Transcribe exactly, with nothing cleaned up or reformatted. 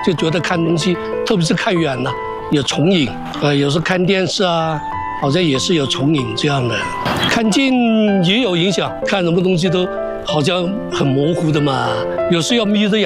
就觉得看东西，特别是看远了有重影，呃，有时候看电视啊，好像也是有重影这样的。看近也有影响，看什么东西都好像很模糊的嘛，有时要眯着眼。